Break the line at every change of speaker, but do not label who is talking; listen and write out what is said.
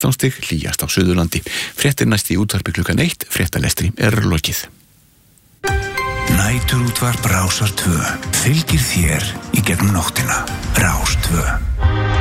16 stig, hlýjast á Suðurlandi. Fréttir næst í útvarpi klukkan 1, fréttalestri lokið.
Næturútvarp Rásar 2 fylgir þér í gegnum nóttina. Rás 2.